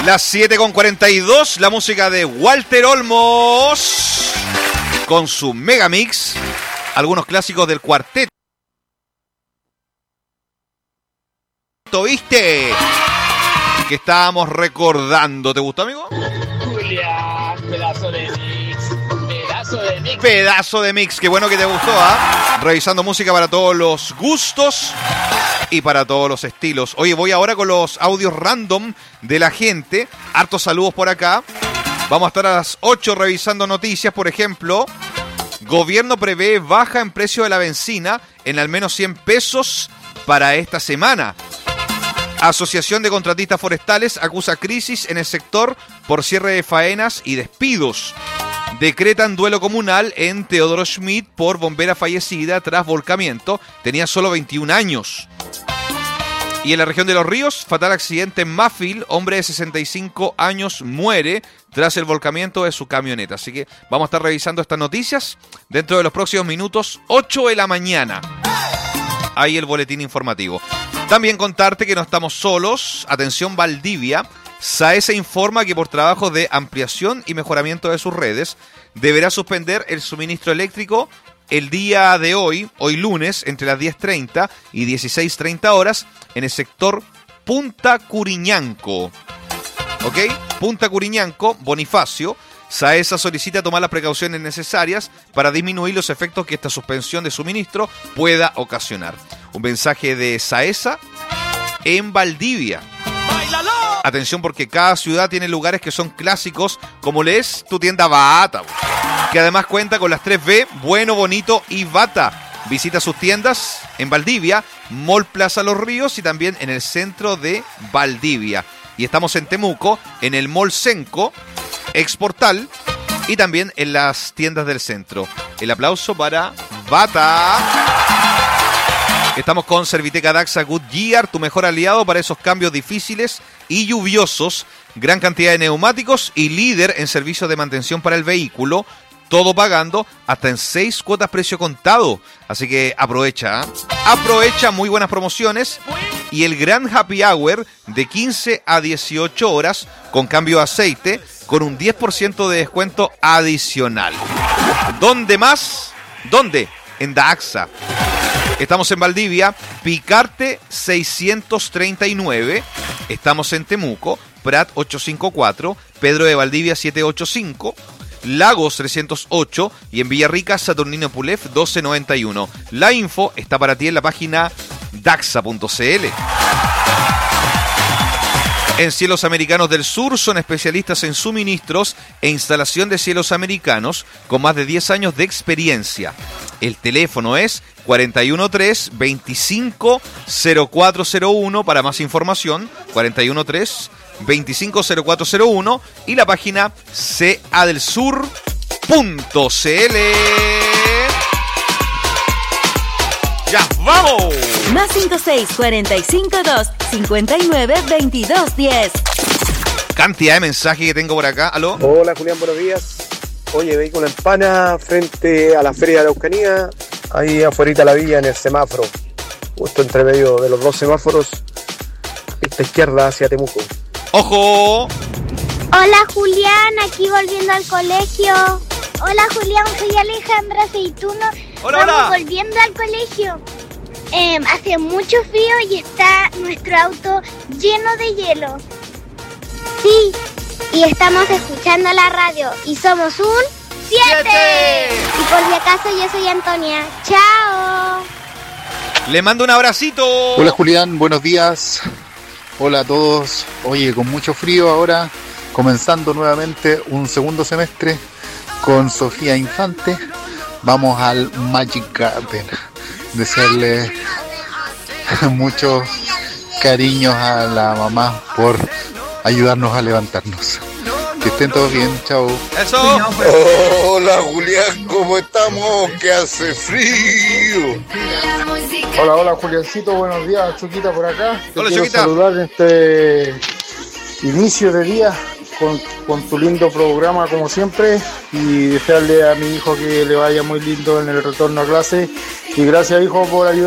Las 7:42, la música de Walter Olmos con su Megamix, algunos clásicos del cuarteto. ¿Viste? Que estábamos recordando. ¿Te gustó, amigo? Julián, pedazo de mix. Pedazo de mix. Qué bueno que te gustó, ¿ah? Revisando música para todos los gustos y para todos los estilos. Oye, voy ahora con los audios random de la gente. Hartos saludos por acá. Vamos a estar a las 8 revisando noticias. Por ejemplo, gobierno prevé baja en precio de la benzina en al menos 100 pesos para esta semana. Asociación de Contratistas Forestales acusa crisis en el sector por cierre de faenas y despidos. Decretan duelo comunal en Teodoro Schmidt por bombera fallecida tras volcamiento. Tenía solo 21 años. Y en la región de Los Ríos, fatal accidente en Mafil. Hombre de 65 años muere tras el volcamiento de su camioneta. Así que vamos a estar revisando estas noticias dentro de los próximos minutos. 8 de la mañana. Ahí el boletín informativo. También contarte que no estamos solos. Atención, Valdivia. SAESA informa que por trabajos de ampliación y mejoramiento de sus redes deberá suspender el suministro eléctrico el día de hoy lunes, entre las 10:30 y 16:30 horas en el sector Punta Curiñanco. ¿Ok? Punta Curiñanco, Bonifacio. SAESA solicita tomar las precauciones necesarias para disminuir los efectos que esta suspensión de suministro pueda ocasionar. Un mensaje de SAESA en Valdivia. Atención, porque cada ciudad tiene lugares que son clásicos, como le es tu tienda Bata, que además cuenta con las 3B, bueno, bonito y Bata. Visita sus tiendas en Valdivia, Mall Plaza Los Ríos y también en el centro de Valdivia. Y estamos en Temuco, en el Mall Senco, Exportal y también en las tiendas del centro. El aplauso para Bata. Estamos con Serviteca Daxa Goodyear, tu mejor aliado para esos cambios difíciles y lluviosos. Gran cantidad de neumáticos y líder en servicios de mantención para el vehículo. Todo pagando hasta en 6 cuotas precio contado. Así que aprovecha, ¿eh? Aprovecha, muy buenas promociones. Y el gran happy hour de 15 a 18 horas con cambio de aceite con un 10% de descuento adicional. ¿Dónde más? ¿Dónde? En Daxa. Estamos en Valdivia, Picarte 639. Estamos en Temuco, Prat 854, Pedro de Valdivia 785, Lagos 308 y en Villarrica, Saturnino Pulef 1291. La info está para ti en la página daxa.cl. En Cielos Americanos del Sur son especialistas en suministros e instalación de cielos americanos con más de 10 años de experiencia. El teléfono es 413-250401 para más información, 413-250401 y la página cadelsur.cl. ¡Ya vamos! Más 56-45-2-59-22-10. Cantidad de mensajes que tengo por acá. ¿Aló? Hola, Julián, buenos días. Oye, vehículo en Pana frente a la Feria de la Araucanía, ahí afuera de la villa en el semáforo, justo entre medio de los dos semáforos, esta izquierda hacia Temuco. ¡Ojo! Hola, Julián, aquí volviendo al colegio. Hola, Julián, soy Alejandra Aceituno. Hola, Vamos hola. volviendo al colegio. Hace mucho frío y está nuestro auto lleno de hielo. Sí, y estamos escuchando la radio y somos un 7. Y por si acaso yo soy Antonia. Chao. Le mando un abracito. Hola Julián, buenos días. Hola a todos. Oye, con mucho frío ahora, comenzando nuevamente un segundo semestre con Sofía Infante. Vamos al Magic Garden. Desearle muchos cariños a la mamá por ayudarnos a levantarnos. Que estén todos bien, chao. Eso. Hola Julián, ¿cómo estamos? Que hace frío. Hola Juliancito, buenos días, Chuquita por acá. Te Hola, quiero Chuquita. saludar en este inicio de día con tu lindo programa como siempre y desearle a mi hijo que le vaya muy lindo en el retorno a clase y gracias hijo por ayudar.